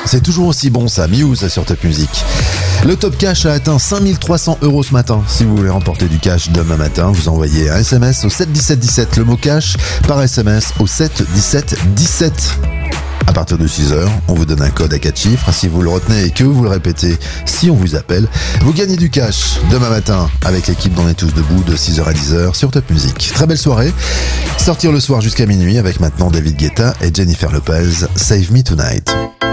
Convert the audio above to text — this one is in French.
C'est toujours aussi bon ça, Muse sur Top Music. Le top cash a atteint 5300 € ce matin. Si vous voulez remporter du cash demain matin, vous envoyez un SMS au 7 17 17, le mot cash par SMS au 7 17 17. À partir de 6h, on vous donne un code à 4 chiffres. Si vous le retenez et que vous le répétez, si on vous appelle, vous gagnez du cash demain matin avec l'équipe d'On est tous debout de 6h à 10h sur Top Music. Très belle soirée. Sortir le soir jusqu'à minuit avec maintenant David Guetta et Jennifer Lopez, Save Me Tonight.